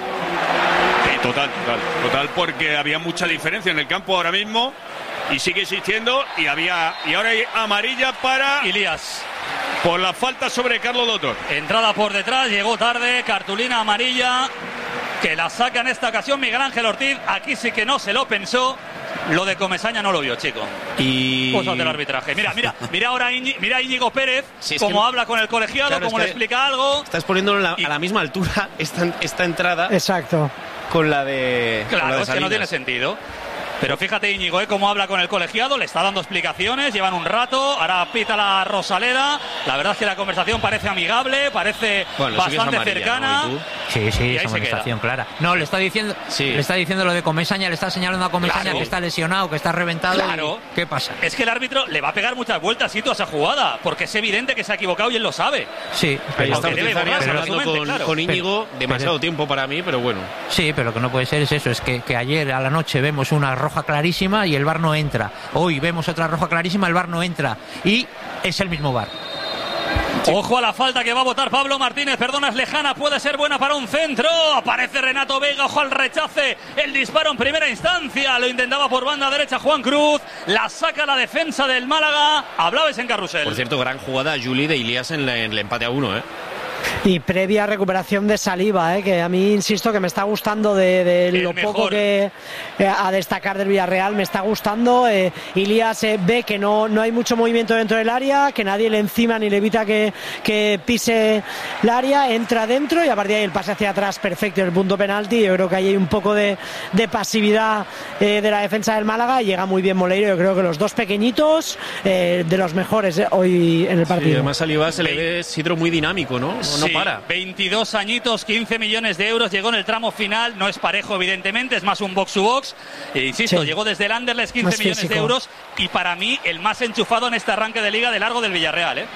Sí, total, total. Total, porque había mucha diferencia en el campo ahora mismo y sigue existiendo. Y había y ahora hay amarilla para Ilías. Por la falta sobre Carlos Doctor. Entrada por detrás, llegó tarde, cartulina amarilla, que la saca en esta ocasión Miguel Ángel Ortiz. Aquí sí que no se lo pensó. Lo de Comesaña no lo vio, chico. Y... Cosas del arbitraje. Mira, mira, mira ahora Íñigo, mira a Íñigo Pérez, sí, como que... habla con el colegiado, claro, como le explica algo. Estás poniéndolo la, y... a la misma altura esta, esta entrada. Exacto. Con la de... Claro, la de es que no tiene sentido. Pero fíjate Íñigo, ¿eh? Cómo habla con el colegiado, le está dando explicaciones, llevan un rato, ahora pita la Rosaleda. La verdad es que la conversación parece amigable, parece bueno, bastante amarilla, cercana. ¿no? Sí, sí, esa conversación clara. No, le está diciendo sí. le está diciendo lo de Comesaña, le está señalando a Comesaña claro. que está lesionado, que está reventado. Claro. Y... ¿Qué pasa? Es que el árbitro le va a pegar muchas vueltas a esa jugada, porque es evidente que se ha equivocado y él lo sabe. Sí. Pero está hablando con, claro. con Íñigo pero, demasiado pero, tiempo para mí, pero bueno. Sí, pero lo que no puede ser es eso, es que, que ayer a la noche vemos una roja clarísima y el V A R no entra. Hoy vemos otra roja clarísima, el V A R no entra. Y es el mismo V A R. Sí. Ojo a la falta que va a votar Pablo Martínez, perdona, es lejana, puede ser buena para un centro. Aparece Renato Vega, ojo al rechace, el disparo en primera instancia, lo intentaba por banda derecha Juan Cruz, la saca la defensa del Málaga. Hablabais en carrusel. Por cierto, gran jugada Juli de Ilías en, la, en el empate a uno, ¿eh? Y previa recuperación de Saliba, ¿eh? Que a mí, insisto, que me está gustando de, de lo mejor. poco que eh, a destacar del Villarreal, me está gustando. Eh, Ilías eh, ve que no, no hay mucho movimiento dentro del área, que nadie le encima ni le evita que, que pise el área, entra dentro y a partir de ahí el pase hacia atrás perfecto, el punto penalti. Yo creo que ahí hay un poco de, de pasividad eh, de la defensa del Málaga y llega muy bien Moleiro. Yo creo que los dos pequeñitos, eh, de los mejores eh, hoy en el partido. Sí, además Saliba se le ve Sidro muy dinámico, ¿no? No, sí, no para. veintidós añitos, quince millones de euros, llegó en el tramo final, no es parejo evidentemente, es más un box to box, e insisto, sí. llegó desde el Anderlecht, quince millones físico. de euros, y para mí el más enchufado en este arranque de liga de largo del Villarreal, ¿eh?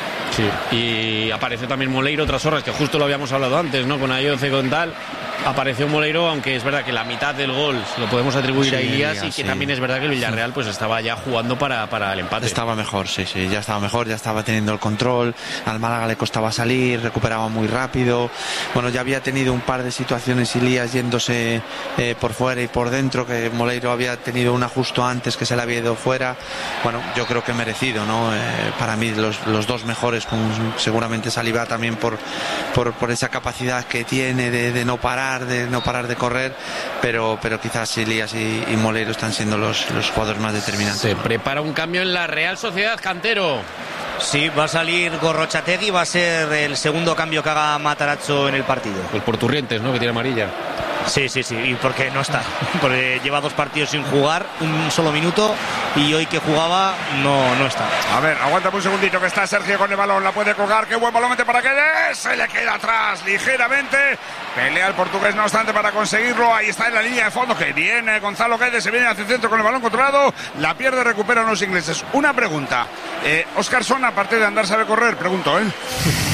Sí, y apareció también Moleiro otras horas, que justo lo habíamos hablado antes, ¿no? Con Ayoce, con tal, apareció Moleiro, aunque es verdad que la mitad del gol lo podemos atribuir sí, a Ilías, y que sí. también es verdad que el Villarreal pues estaba ya jugando para, para el empate. Estaba mejor, sí, sí, ya estaba mejor, ya estaba teniendo el control, al Málaga le costaba salir, recuperaba muy rápido, bueno, ya había tenido un par de situaciones Ilías yéndose eh, por fuera y por dentro, que Moleiro había tenido una justo antes que se le había ido fuera, bueno, yo creo que merecido, ¿no? Eh, para mí los, los dos mejores, con seguramente Saliba también por, por, por esa capacidad que tiene de, de no parar, de no parar de correr, pero, pero quizás Ilías y, y Moleiro están siendo los, los jugadores más determinantes. Se prepara un cambio en la Real Sociedad, Cantero. Sí, va a salir Gorrochategui, va a ser el segundo cambio que haga Matarazzo en el partido. Pues por Turrientes, ¿no? Que tiene amarilla. Sí, sí, sí, y porque no está, porque lleva dos partidos sin jugar, un solo minuto, y hoy que jugaba no, no está. A ver, aguántame un segundito que está Sergio con el balón, la puede colgar, qué buen balón mete para que se le queda atrás ligeramente, pelea el portugués no obstante para conseguirlo, ahí está en la línea de fondo, que viene Gonzalo Guedes, se viene hacia el centro con el balón controlado, la pierde, recuperan los ingleses. Una pregunta, eh, Óscar Son, aparte de andar sabe correr, pregunto, ¿eh?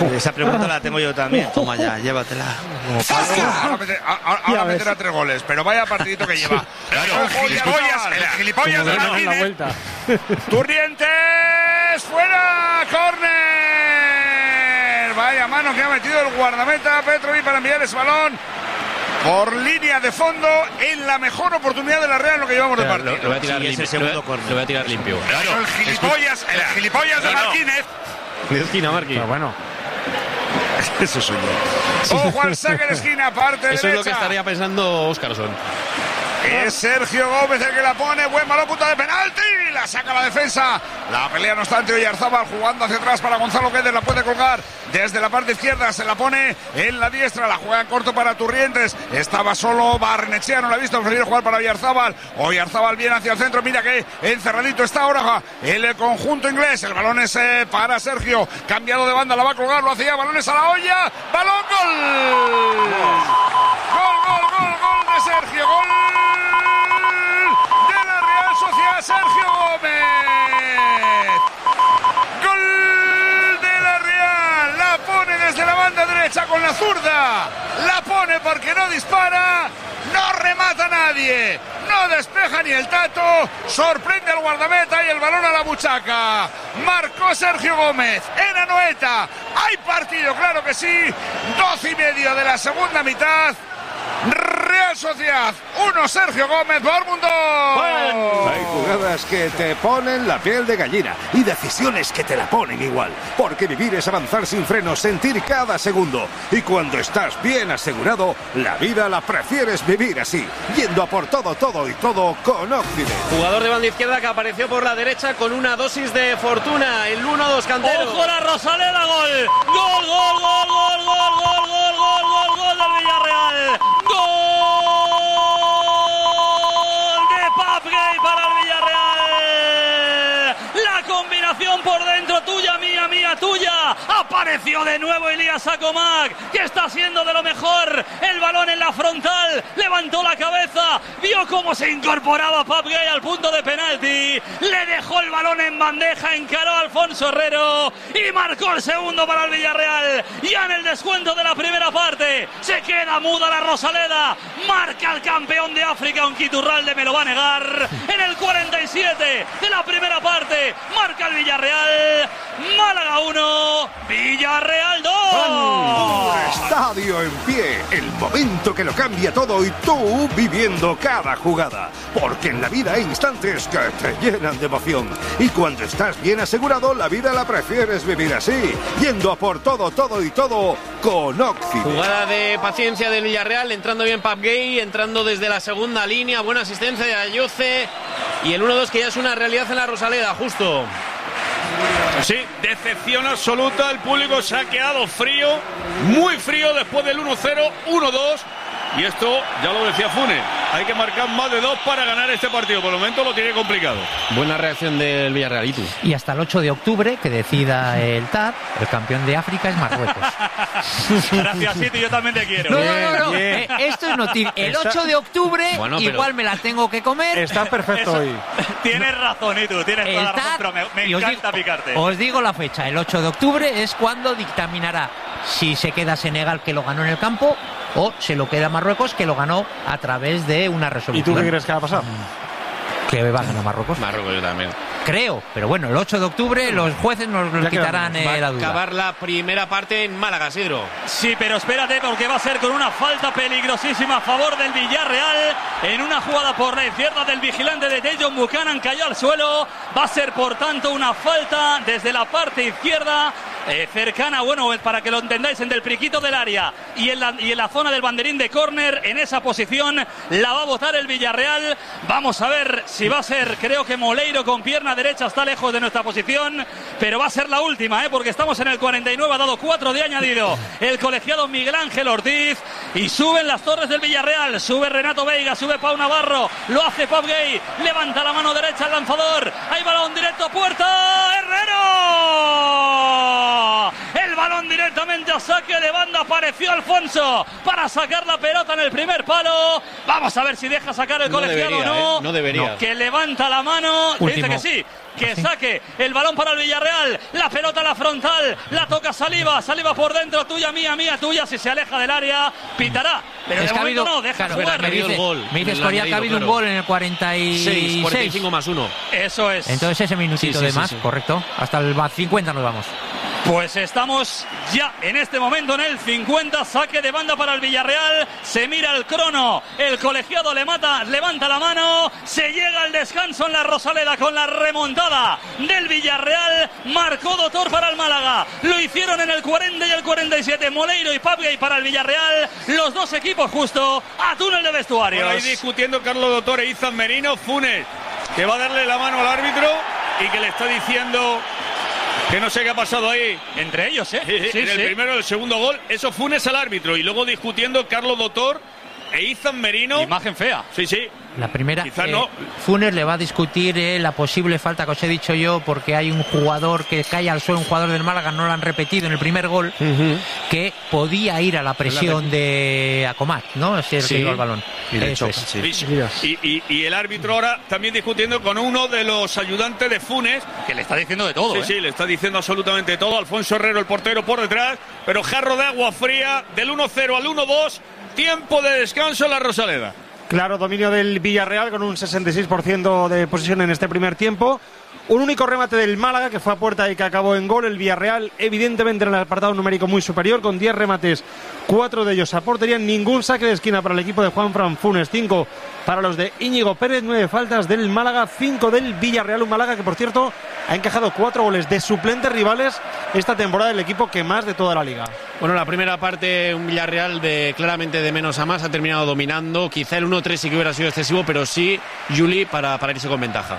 Esa pregunta la tengo yo también. Toma ya, llévatela. Ahora va a meter, ahora, ahora meterá tres goles, pero vaya partidito que lleva. Claro, el gilipollas, el gilipollas de Martínez. Turrientes, fuera, córner. Vaya mano que ha metido el guardameta Petrovic para enviar ese balón por línea de fondo en la mejor oportunidad de la Real en lo que llevamos de partido. Lo, lo voy a tirar sí, limpio. segundo Lo, córner. lo voy a tirar limpio. Claro, el gilipollas, el gilipollas de No, no. Martínez. De esquina, Marqui. Pero bueno. Eso soy yo. Ojo al saque de esquina, parte Eso derecha. es lo que estaría pensando Óscarson. Es Sergio Gómez el que la pone. Buen balón, punto de penalti. La saca la defensa. La pelea, no obstante, Oyarzábal jugando hacia atrás para Gonzalo Guedes. La puede colgar desde la parte izquierda. Se la pone en la diestra. La juega en corto para Turrientes. Estaba solo Barnechea. No la ha visto. Prefiere jugar para Oyarzábal. Oyarzábal viene hacia el centro. Mira que encerradito está ahora el conjunto inglés. El balón es eh, para Sergio. Cambiado de banda. La va a colgar. Lo hacía. Balones a la olla. Balón, gol. Gol, gol, gol, gol de Sergio. Gol. Sociedad Sergio Gómez. Gol de la Real. La pone desde la banda derecha con la zurda. La pone porque no dispara. No remata nadie. No despeja ni el tato. Sorprende al guardameta y el balón a la buchaca. Marcó Sergio Gómez en Anoeta. Hay partido, claro que sí. Doce y medio de la segunda mitad. Real Sociedad uno, Sergio Gómez, Dortmund dos. Hay jugadas que te ponen la piel de gallina y decisiones que te la ponen igual. Porque vivir es avanzar sin frenos, sentir cada segundo. Y cuando estás bien asegurado, la vida la prefieres vivir así, yendo a por todo, todo y todo con Occident. Jugador de banda izquierda que apareció por la derecha con una dosis de fortuna. El uno dos Cantero. ¡Ojo la Rosaleda! ¡Gol! ¡Gol, gol, gol, gol, gol, gol, gol, gol, gol, gol del Villarreal! ¡Gol de Pape Gueye para el Villarreal! La combinación por dentro, tuya, mía, mía, tuya. Apareció de nuevo Elías Sacomac, que está siendo de lo mejor. El balón en la frontal, levantó la cabeza, vio cómo se incorporaba Pape Gueye al punto de penalti, le dejó el balón en bandeja, encaró a Alfonso Herrero y marcó el segundo para el Villarreal. Ya en el descuento de la primera parte, se queda muda la Rosaleda, marca el campeón de África, un Quiturralde me lo va a negar. En el cuarenta y siete de la primera parte, marca el Villarreal. Málaga uno, Villarreal dos. Un estadio en pie, el momento que lo cambia todo y tú viviendo cada jugada. Porque en la vida hay instantes que te llenan de emoción. Y cuando estás bien asegurado, la vida la prefieres vivir así, yendo a por todo, todo y todo con Occident. Jugada de paciencia del Villarreal, entrando bien Pape Gueye, entrando desde la segunda línea, buena asistencia de Ayoce y el uno dos que ya es una realidad en la Rosaleda, justo. Sí, decepción absoluta, el público se ha quedado frío, muy frío después del uno cero, uno dos. Y esto, ya lo decía Funes, hay que marcar más de dos para ganar este partido. Por el momento lo tiene complicado. Buena reacción del Villarreal, ¿y tú? Y hasta el ocho de octubre, que decida el T A D, el campeón de África es Marruecos. Gracias, Siti, yo también te quiero. No, no, no, no. Eh, esto es noticia. El ocho de octubre, bueno, pero... igual me la tengo que comer. Está perfecto Eso, hoy. Tienes razón, y tú, tienes toda la razón, pero me, me encanta os digo, picarte. Os digo la fecha, el ocho de octubre es cuando dictaminará si se queda Senegal, que lo ganó en el campo, o se lo queda Marruecos, que lo ganó a través de una resolución. ¿Y tú qué crees que va a pasar? Que va a ganar Marruecos. Marruecos yo también. Creo, pero bueno, el ocho de octubre los jueces nos lo quitarán eh, la duda. Acabar la primera parte en Málaga, Sidro. Sí, pero espérate porque va a ser con una falta peligrosísima a favor del Villarreal. En una jugada por la izquierda del vigilante de Dejon Buchanan, cayó al suelo. Va a ser por tanto una falta desde la parte izquierda. Eh, cercana, bueno, para que lo entendáis, entre el priquito del área y en, la, y en la zona del banderín de córner. En esa posición la va a votar el Villarreal. Vamos a ver si va a ser, creo que Moleiro con pierna derecha está lejos de nuestra posición, pero va a ser la última, ¿eh? Porque estamos en el cuarenta y nueve, ha dado cuatro de añadido el colegiado Miguel Ángel Ortiz, y suben las torres del Villarreal, sube Renato Veiga, sube Pau Navarro, lo hace Pape Gueye, levanta la mano derecha el lanzador, hay balón directo a puerta, Herrero. El balón directamente a saque de banda, apareció Alfonso para sacar la pelota en el primer palo. Vamos a ver si deja sacar el no colegiado debería, o no. ¿eh? No debería. Que levanta la mano, Último. dice que sí. que saque el balón para el Villarreal, la pelota a la frontal, la toca Saliba, Saliba por dentro, tuya, mía, mía, tuya, si se aleja del área, pitará, pero es de momento habido, no, deja claro, jugar. Me dice, el gol, me dice Escoria que ha habido claro. un gol en el cuarenta y seis. cuarenta y cinco más uno. Eso es. Entonces ese minutito sí, sí, de más, sí, sí. correcto, hasta el cincuenta nos vamos. Pues estamos ya en este momento en el cincuenta, saque de banda para el Villarreal, se mira el crono, el colegiado le mata, levanta la mano, se llega al descanso en la Rosaleda con la remontada del Villarreal, marcó Dotor para el Málaga, lo hicieron en el cuarenta y el cuarenta y siete, Moleiro y Papgay para el Villarreal, los dos equipos justo a túnel de vestuarios. Por ahí discutiendo Carlos Dotor e Izan Merino, Funes, que va a darle la mano al árbitro y que le está diciendo... que no sé qué ha pasado ahí. Entre ellos, ¿eh? Sí, sí, en el sí. primero, el segundo gol, eso Funes al árbitro. Y luego discutiendo Carlos Dotor e Izan Merino. Imagen fea. Sí, sí. La primera, Quizá eh, no. Funes le va a discutir eh, la posible falta que os he dicho yo, porque hay un jugador que cae al suelo, un jugador del Málaga, no lo han repetido en el primer gol, uh-huh. que podía ir a la presión de Acomat, ¿no? Si es el sí. que iba al balón. Y le choca, es. sí. Y, y, y el árbitro ahora también discutiendo con uno de los ayudantes de Funes, que le está diciendo de todo. Sí, ¿eh? sí, le está diciendo absolutamente todo. Alfonso Herrero, el portero, por detrás, pero jarro de agua fría del uno cero al uno dos, tiempo de descanso en la Rosaleda. Claro, dominio del Villarreal con un sesenta y seis por ciento de posesión en este primer tiempo. Un único remate del Málaga que fue a puerta y que acabó en gol. El Villarreal evidentemente en el apartado numérico muy superior con diez remates, cuatro de ellos a portería. Ningún saque de esquina para el equipo de Juanfran Funes, cinco para los de Íñigo Pérez, nueve faltas del Málaga, cinco del Villarreal. Un Málaga que por cierto ha encajado cuatro goles de suplentes rivales esta temporada, el equipo que más de toda la liga. Bueno, la primera parte un Villarreal de claramente de menos a más, ha terminado dominando. Quizá el uno tres sí que hubiera sido excesivo, pero sí, Juli, para, para irse con ventaja.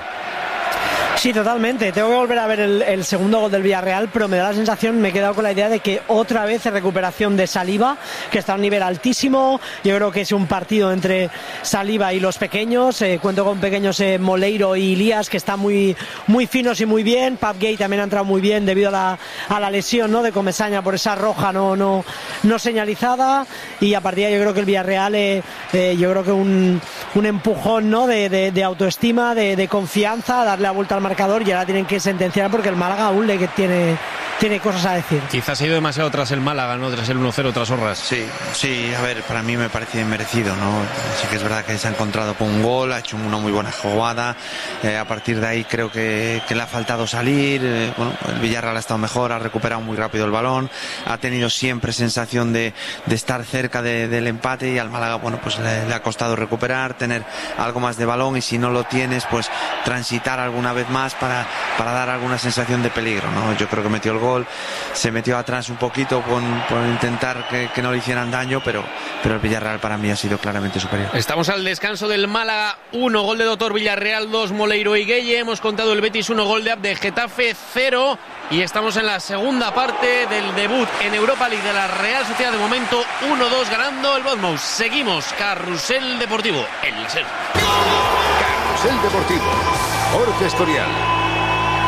Sí, totalmente. Tengo que volver a ver el, el segundo gol del Villarreal, pero me da la sensación, me he quedado con la idea de que otra vez es recuperación de Saliba, que está a un nivel altísimo. Yo creo que es un partido entre Saliba y los pequeños. Eh, cuento con pequeños eh, Moleiro y Ilías, que están muy, muy finos y muy bien. Papgay también ha entrado muy bien debido a la, a la lesión, ¿no?, de Comesaña por esa roja no, no, no señalizada. Y a partir de ahí yo creo que el Villarreal, eh, eh, yo creo que un, un empujón, ¿no?, de, de, de autoestima, de, de confianza, darle la vuelta al marcador, y ahora tienen que sentenciar porque el Málaga aún le tiene, tiene cosas a decir. Quizás ha ido demasiado tras el Málaga, ¿no?, tras el uno cero, tras Horras. Sí, sí, a ver, para mí me parece merecido, ¿no? Sí que es verdad que se ha encontrado con un gol, ha hecho una muy buena jugada, eh, a partir de ahí creo que, que le ha faltado salir, eh, bueno, el Villarreal ha estado mejor, ha recuperado muy rápido el balón, ha tenido siempre sensación de, de estar cerca de, del empate, y al Málaga, bueno, pues le, le ha costado recuperar, tener algo más de balón, y si no lo tienes, pues transitar alguna vez más para, para dar alguna sensación de peligro, ¿no? Yo creo que metió el gol, se metió atrás un poquito por, por intentar que, que no le hicieran daño, pero, pero el Villarreal para mí ha sido claramente superior. Estamos al descanso del Málaga, uno, gol de Dotor, Villarreal dos, Moleiro y Gueye. Hemos contado el Betis uno, gol de Abde, Getafe cero, y estamos en la segunda parte del debut en Europa League de la Real Sociedad. De momento uno dos ganando el Bournemouth. Seguimos, Carrusel Deportivo en la SER. Carrusel Deportivo, Jorge Escorial.